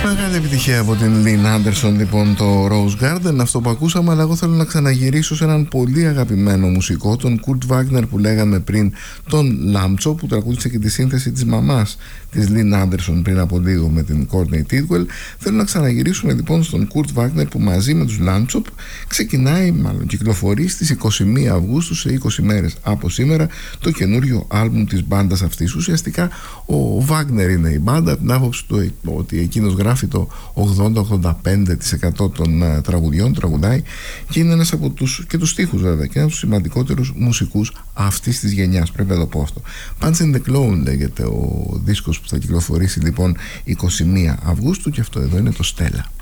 Μεγάλη επιτυχία από την Lynn Anderson, λοιπόν, το Rose Garden, αυτό που ακούσαμε. Αλλά εγώ θέλω να ξαναγυρίσω σε έναν πολύ αγαπημένο μουσικό, τον Kurt Wagner, που λέγαμε πριν, τον Λάμτσο, που τραγούδισε και τη σύνθεση της μαμάς της Lynn Anderson πριν από λίγο με την Courtney Tidwell. Θέλω να ξαναγυρίσουμε λοιπόν στον Kurt Wagner, που μαζί με τους Lambchop ξεκινάει, μάλλον κυκλοφορεί στις 21 Αυγούστου, σε 20 μέρες από σήμερα, το καινούριο άλμπουμ της μπάντας αυτής. Ουσιαστικά ο Wagner είναι η μπάντα, την άποψη του ότι εκείνος γράφει το 80-85% των τραγουδιών, τραγουδάει, και είναι ένας από τους, και τους στίχους βέβαια, και ένας από τους σημαντικότερους μουσικούς αυτής της γενιάς, πρέπει να το πω αυτό. Punch and the Clown λέγεται ο δίσκος που θα κυκλοφορήσει λοιπόν 21 Αυγούστου, και αυτό εδώ είναι το Stella.